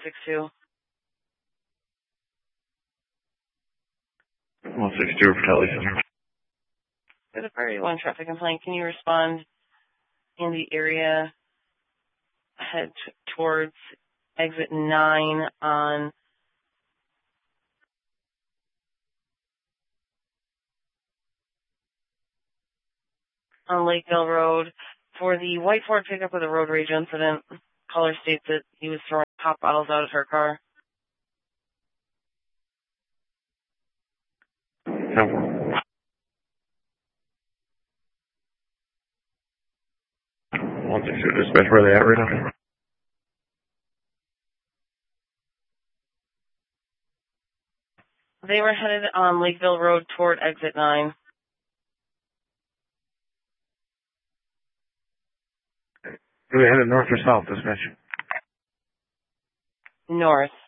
162. 162 for Kelly Center. With a priority 1 traffic complaint, can you respond in the area, head towards exit 9 on Lakeville Road for the white Ford pickup with a road rage incident? Caller states that he was throwing pop bottles out at her car. No. 162 dispatch, where are they at right now? They were headed on Lakeville Road toward exit 9. Are they headed north or south, dispatch? North.